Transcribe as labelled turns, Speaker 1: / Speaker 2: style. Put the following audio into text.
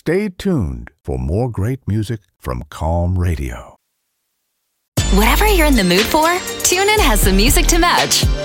Speaker 1: Stay tuned for more great music from Calm Radio.
Speaker 2: Whatever you're in the mood for, TuneIn has the music to match.